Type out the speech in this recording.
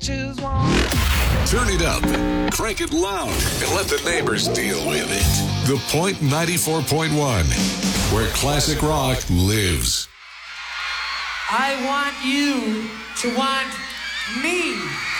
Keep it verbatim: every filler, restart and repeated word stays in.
Choose one. Turn it up, crank it loud, and let the neighbors deal with it. The Point ninety-four point one, where classic rock lives. I want you to want me.